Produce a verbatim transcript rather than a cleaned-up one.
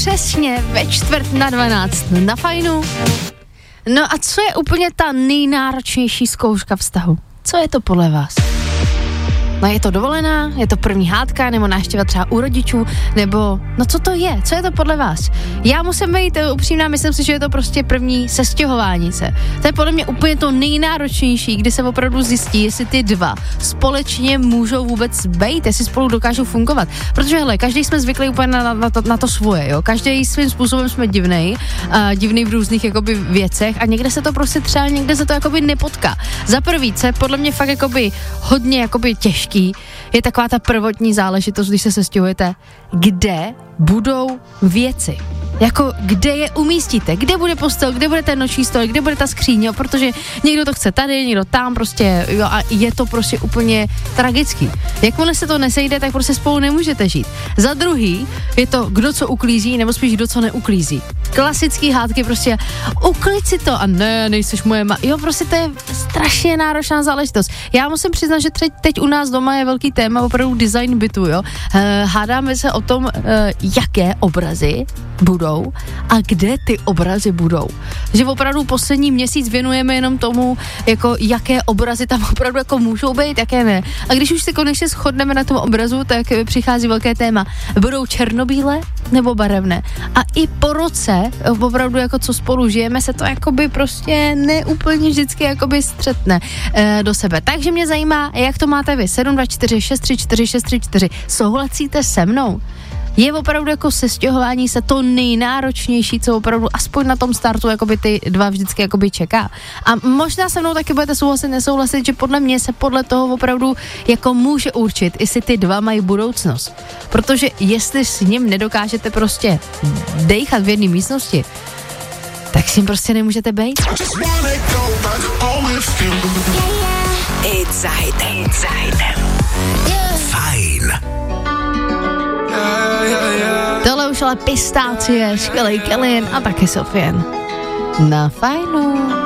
přesně ve čtvrt na dvanáct na Fajnu. No a co je úplně ta nejnáročnější zkouška vztahu? Co je to podle vás? No je to dovolená, je to první hádka, nebo návštěva třeba u rodičů, nebo no co to je, co je to podle vás? Já musím být upřímná, myslím si, že je to prostě první sestěhování se. To je podle mě úplně to nejnáročnější, kdy se opravdu zjistí, jestli ty dva společně můžou vůbec být, jestli spolu dokážou fungovat. Protože hele, každý jsme zvyklí úplně na, na, na, to, na to svoje, jo. Každý svým způsobem jsme divnej, uh, divný v různých jakoby věcech a někde se to prostě třeba, někde se to jakoby nepotká. Za prvý, co je podle mě fakt jakoby hodně jakoby těžký, je taková ta prvotní záležitost, když se sestěhujete, kde budou věci. Jako, kde je umístíte, kde bude postel, kde bude ten noční stolek, kde bude ta skříň, jo, protože někdo to chce tady, někdo tam prostě, jo, a je to prostě úplně tragický. Jakmile se to nesejde, tak prostě spolu nemůžete žít. Za druhý je to, kdo co uklízí, nebo spíš kdo co neuklízí. Klasický hádky prostě, uklid si to a ne, nejseš moje ma... Jo, prostě to je strašně náročná záležitost. Já musím přiznat, že teď, teď u nás doma je velký téma opravdu design bytu, jo. E, hádáme se o tom, e, jaké obrazy budou a kde ty obrazy budou. Že opravdu poslední měsíc věnujeme jenom tomu, jako jaké obrazy tam opravdu jako můžou být, jaké ne. A když už se konečně shodneme na tom obrazu, tak přichází velké téma. Budou černobílé nebo barevné? A i po roce, opravdu jako co spolu žijeme, se to jakoby prostě neúplně vždycky jakoby střetne e, do sebe. Takže mě zajímá, jak to máte vy. sedm dva čtyři šest tři čtyři šest tři čtyři. Souhlasíte se mnou? Je opravdu jako sestěhování se to nejnáročnější, co opravdu aspoň na tom startu jakoby ty dva vždycky jakoby čeká. A možná se mnou taky budete souhlasit, nesouhlasit, že podle mě se podle toho opravdu jako může určit, jestli ty dva mají budoucnost. Protože jestli s ním nedokážete prostě dejchat v jedné místnosti, tak s ním prostě nemůžete být. It's Zajtem. It's Zajtem. Fajn. Tohle už ale pistácie, skvělej Kellyan a taky Sofian. Na Fajnu.